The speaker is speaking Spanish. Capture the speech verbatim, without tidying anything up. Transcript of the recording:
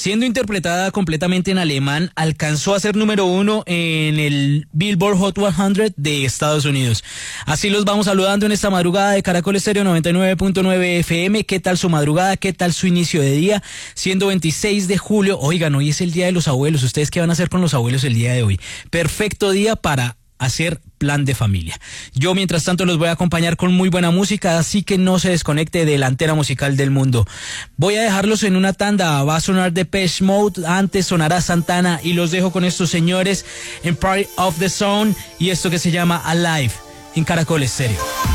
Siendo interpretada completamente en alemán, alcanzó a ser número uno en el Billboard Hot cien de Estados Unidos. Así los vamos saludando en esta madrugada de Caracol Estéreo noventa y nueve punto nueve F M. ¿Qué tal su madrugada? ¿Qué tal su inicio de día? Siendo veintiséis de julio, oigan, hoy es el Día de los Abuelos. ¿Ustedes qué van a hacer con los abuelos el día de hoy? Perfecto día para hacer plan de familia. Yo mientras tanto los voy a acompañar con muy buena música, así que no se desconecte de la antena musical del mundo. Voy a dejarlos en una tanda, va a sonar Depeche Mode, antes sonará Santana y los dejo con estos señores en Party of the Zone y esto que se llama Alive en Caracol Estéreo.